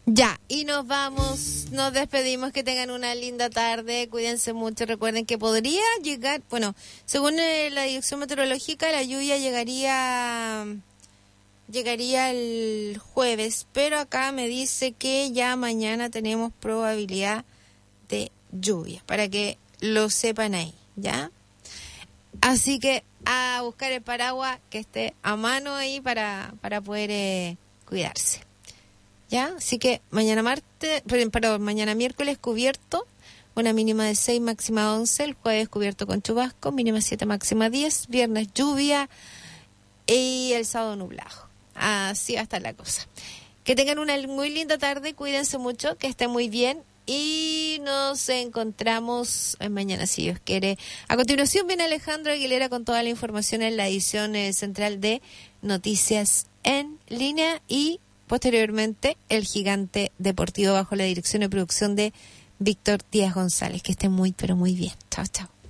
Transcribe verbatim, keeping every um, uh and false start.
Ya, y nos vamos, nos despedimos, que tengan una linda tarde, cuídense mucho, recuerden que podría llegar, bueno, según eh, la dirección meteorológica, la lluvia llegaría, llegaría el jueves, pero acá me dice que ya mañana tenemos probabilidad de lluvia, para que lo sepan ahí, ¿ya? Así que a buscar el paraguas que esté a mano ahí para, para poder eh, cuidarse. ¿Ya? Así que mañana martes, perdón, mañana miércoles cubierto, una mínima de seis, máxima once, el jueves cubierto con chubasco, mínima siete, máxima diez, viernes lluvia y el sábado nublado. Así va a estar la cosa. Que tengan una muy linda tarde, cuídense mucho, que estén muy bien y nos encontramos mañana si Dios quiere. A continuación viene Alejandro Aguilera con toda la información en la edición eh, central de Noticias en Línea y posteriormente, El Gigante Deportivo bajo la dirección y producción de Víctor Díaz González. Que esté muy, pero muy bien. Chao, chao.